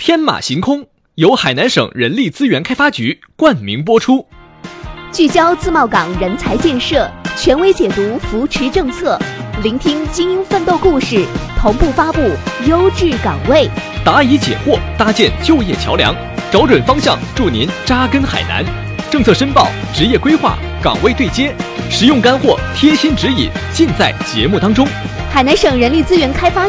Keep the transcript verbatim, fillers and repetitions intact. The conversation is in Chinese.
天马行空由海南省人力资源开发局冠名播出， 聚焦自贸港人才建设，权威解读扶持政策，聆听精英奋斗故事，同步发布优质岗位， 答疑解惑，搭建就业桥梁，找准方向，助您扎根海南。政策申报、职业规划、岗位对接，实用干货、贴心指引，尽在节目当中。 海南省人力资源开发